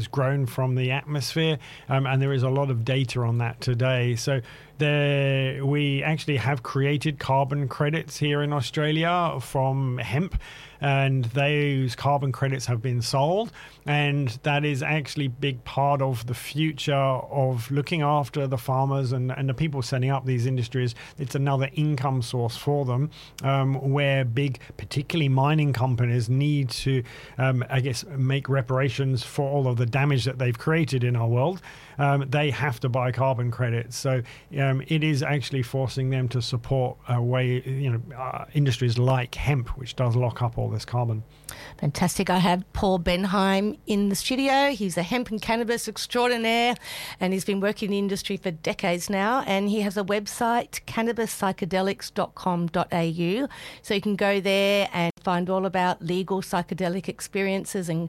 grown from the atmosphere, and there is a lot of data on that today. So we actually have created carbon credits here in Australia from hemp, and those carbon credits have been sold, and that is actually a big part of the future of looking after the farmers and the people setting up these industries. It's another income source for them, where big, particularly mining companies, need to, make reparations for all of the damage that they've created in our world. They have to buy carbon credits. So it is actually forcing them to support industries like hemp, which does lock up all this carbon. Fantastic. I have Paul Benheim in the studio. He's a hemp and cannabis extraordinaire, and he's been working in the industry for decades now, and he has a website, cannabispsychedelics.com.au, so you can go there and find all about legal psychedelic experiences and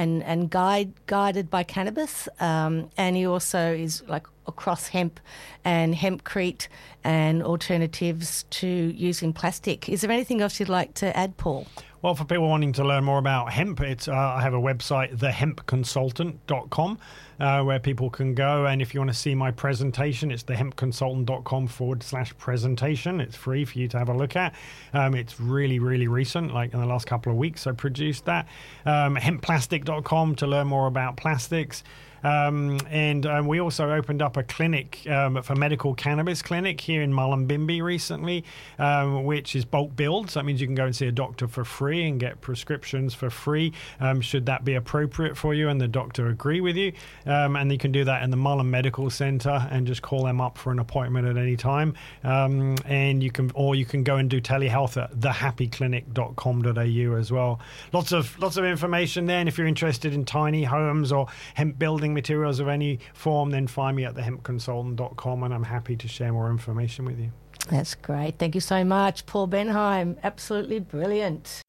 guided by cannabis, and he also is like across hemp and hempcrete and alternatives to using plastic. Is there anything else you'd like to add, Paul? Well, for people wanting to learn more about hemp, I have a website, thehempconsultant.com, where people can go. And if you want to see my presentation, it's thehempconsultant.com/presentation. It's free for you to have a look at. It's really, really recent, like in the last couple of weeks I produced that. Hempplastic.com to learn more about plastics. And we also opened up a clinic for medical cannabis clinic here in Mullumbimby recently, which is bulk billed. So that means you can go and see a doctor for free and get prescriptions for free, should that be appropriate for you and the doctor agree with you. And you can do that in the Mullen Medical Centre and just call them up for an appointment at any time. And you can go and do telehealth at thehappyclinic.com.au as well. Lots of information there. And if you're interested in tiny homes or hemp building materials of any form, then find me at thehempconsultant.com, and I'm happy to share more information with you. That's great. Thank you so much, Paul Benheim. Absolutely brilliant.